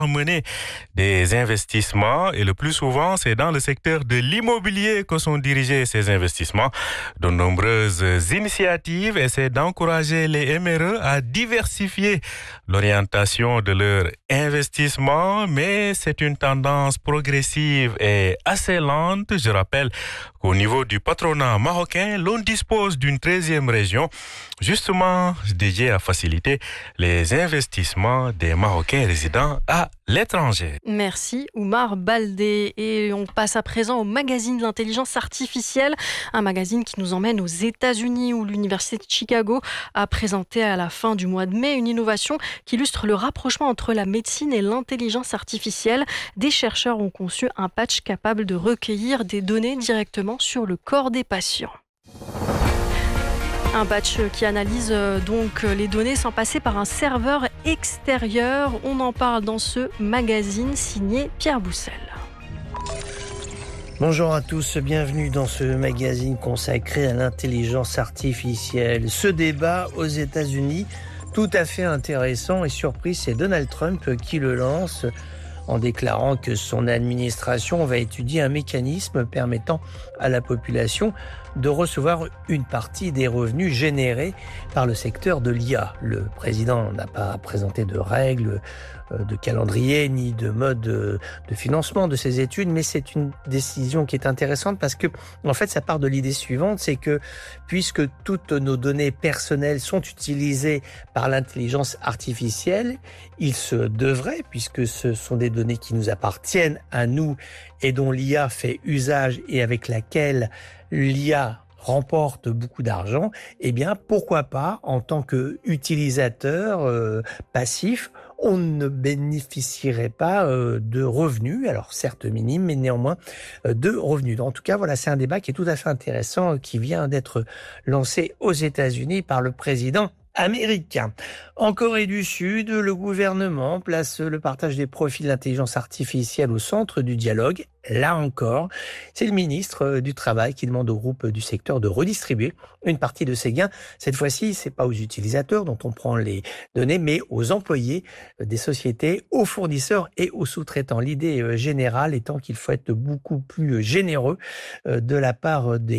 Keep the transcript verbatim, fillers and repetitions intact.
mener des investissements et le plus souvent, c'est dans le secteur de l'immobilier que sont dirigés ces investissements. De nombreuses initiatives essaient d'encourager les M R E à diversifier l'orientation de leurs investissements, mais c'est une tendance progressive et assez lente. Je rappelle qu'au niveau du patronat marocain, l'on dispose d'une treizième région justement dédiée à faciliter les investissements des Marocains résidant à l'étranger. Merci Oumar Baldé. Et on passe à présent au magazine de l'intelligence artificielle, un magazine qui nous emmène aux États-Unis où l'Université de Chicago a présenté à la fin du mois de mai une innovation qui illustre le rapprochement entre la médecine et l'intelligence artificielle. Des chercheurs ont conçu un patch capable de recueillir des données directement sur le corps des patients. Un patch qui analyse donc les données sans passer par un serveur extérieur. On en parle dans ce magazine signé Pierre Boussel. Bonjour à tous, bienvenue dans ce magazine consacré à l'intelligence artificielle. Ce débat aux États-Unis, tout à fait intéressant et surpris, c'est Donald Trump qui le lance en déclarant que son administration va étudier un mécanisme permettant à la population de recevoir une partie des revenus générés par le secteur de l'I A. Le président n'a pas présenté de règles, de calendrier, ni de mode de financement de ces études, mais c'est une décision qui est intéressante parce que, en fait, ça part de l'idée suivante, c'est que puisque toutes nos données personnelles sont utilisées par l'intelligence artificielle, il se devrait, puisque ce sont des données qui nous appartiennent à nous et dont l'I A fait usage et avec laquelle l'I A remporte beaucoup d'argent, eh bien, pourquoi pas, en tant qu'utilisateur euh, passif, on ne bénéficierait pas euh, de revenus, alors certes minimes, mais néanmoins euh, de revenus. En tout cas, voilà, c'est un débat qui est tout à fait intéressant, euh, qui vient d'être lancé aux États-Unis par le président américain. En Corée du Sud, le gouvernement place le partage des profits de l'intelligence artificielle au centre du dialogue. Là encore, c'est le ministre du Travail qui demande au groupe du secteur de redistribuer une partie de ses gains. Cette fois-ci, c'est pas aux utilisateurs dont on prend les données, mais aux employés des sociétés, aux fournisseurs et aux sous-traitants. L'idée générale étant qu'il faut être beaucoup plus généreux de la part des